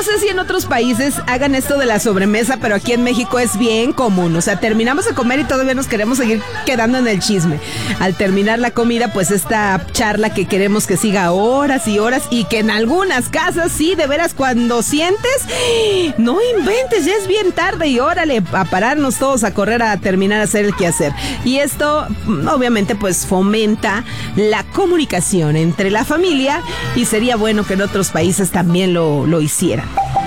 No sé si en otros países hagan esto de la sobremesa, pero aquí en México es bien común. O sea, terminamos de comer y todavía nos queremos seguir quedando en el chisme. Al terminar la comida, pues esta charla que queremos que siga horas y horas, y que en algunas casas, sí, de veras, cuando sientes, no inventes, ya es bien tarde y órale, a pararnos todos a correr a terminar a hacer el quehacer. Y esto, obviamente, pues fomenta la comunicación entre la familia, y sería bueno que en otros países también lo hicieran.